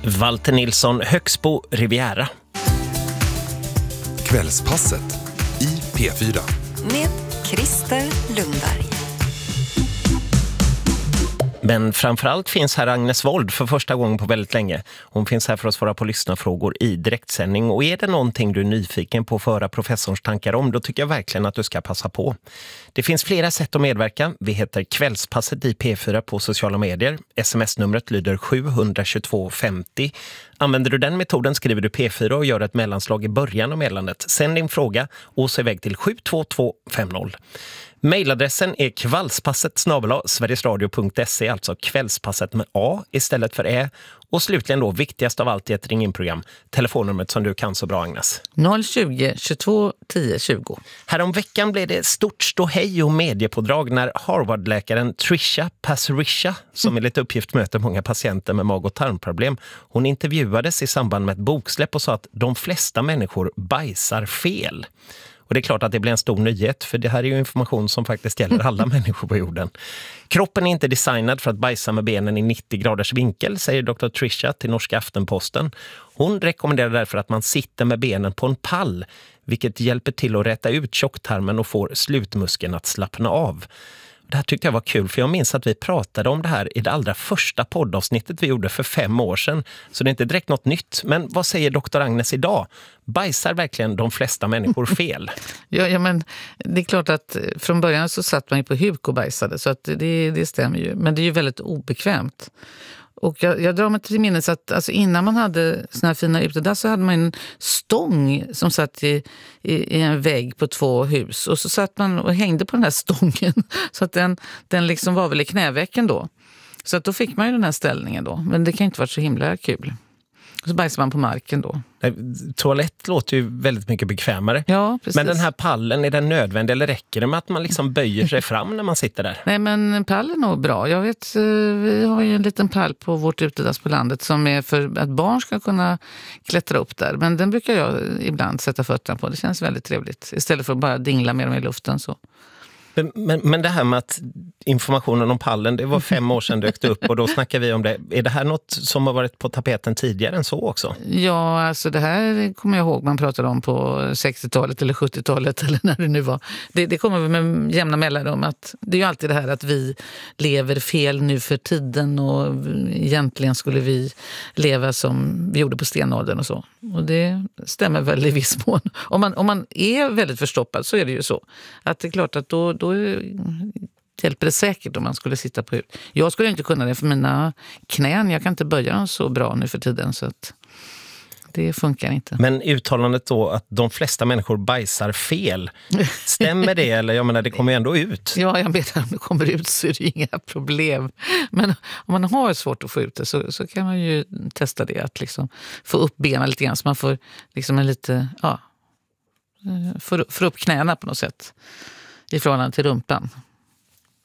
Walter Nilsson, Högsbo, Riviera. Kvällspasset i P4. Med Christer Lundberg. Men framförallt finns här Agnes Wold för första gången på väldigt länge. Hon finns här för att svara på lyssnarfrågor i direktsändning. Och är det någonting du är nyfiken på att föra professorns tankar om, då tycker jag verkligen att du ska passa på. Det finns flera sätt att medverka. Vi heter Kvällspasset i P4 på sociala medier. SMS-numret lyder 72250. Använder du den metoden skriver du P4 och gör ett mellanslag i början av meddelandet. Sänd din fråga och så iväg till 72250. Mailadressen är kvällspasset@sverigesradio.se, alltså kvällspasset med A istället för Ä. Och slutligen då, viktigast av allt i ett ring-in-program, telefonnumret som du kan så bra, Agnes. 020 22 10 20. Härom veckan blev det stort ståhej och mediepådrag när Harvard-läkaren Trisha Pasricha, som enligt uppgift möter många patienter med mag- och tarmproblem, hon intervjuades i samband med ett boksläpp och sa att de flesta människor bajsar fel. Och det är klart att det blir en stor nyhet, för det här är ju information som faktiskt gäller alla människor på jorden. Kroppen är inte designad för att bajsa med benen i 90 graders vinkel, säger Dr. Trisha till Norska Aftenposten. Hon rekommenderar därför att man sitter med benen på en pall, vilket hjälper till att räta ut tjocktarmen och får slutmuskeln att slappna av. Det här tyckte jag var kul, för jag minns att vi pratade om det här i det allra första poddavsnittet vi gjorde för 5 år sedan. Så det är inte direkt något nytt. Men vad säger Dr. Agnes idag? Bajsar verkligen de flesta människor fel? Ja, men det är klart att från början så satt man ju på huk och bajsade, så att det stämmer ju. Men det är ju väldigt obekvämt. Och jag drar mig till minnes att alltså innan man hade såna här fina utedass så hade man en stång som satt i en vägg på 2 hus. Och så satt man och hängde på den här stången så att den liksom var väl i knävecken då. Så att då fick man ju den här ställningen då. Men det kan inte vara så himla kul. Och så bajsar man på marken då. Toalett låter ju väldigt mycket bekvämare. Ja, precis. Men den här pallen, är den nödvändig eller räcker det med att man liksom böjer sig fram när man sitter där? Nej, men pall är nog bra. Jag vet, vi har ju en liten pall på vårt utedass på landet som är för att barn ska kunna klättra upp där. Men den brukar jag ibland sätta fötterna på. Det känns väldigt trevligt. Istället för att bara dingla med dem i luften så. Men det här med att informationen om pallen, det var 5 år sedan dök upp och då snackar vi om det. Är det här något som har varit på tapeten tidigare än så också? Ja, alltså det här kommer jag ihåg man pratade om på 60-talet eller 70-talet eller när det nu var. Det kommer vi med jämna mellanrum att det är ju alltid det här att vi lever fel nu för tiden och egentligen skulle vi leva som vi gjorde på stenåldern och så. Och det stämmer väl i viss mån. Om man är väldigt förstoppad så är det ju så. Att det är klart att då hjälper det säkert om man skulle sitta på huk. Jag skulle inte kunna det för mina knän. Jag kan inte böja dem så bra nu för tiden så att det funkar inte. Men uttalandet då att de flesta människor bajsar fel, stämmer det? Eller jag menar, det kommer ju ändå ut. Ja, jag vet att om det kommer ut så är det inga problem. Men om man har svårt att få ut det så kan man ju testa det. Att liksom få upp benen lite grann så man får liksom får upp knäna på något sätt i förhållande till rumpan.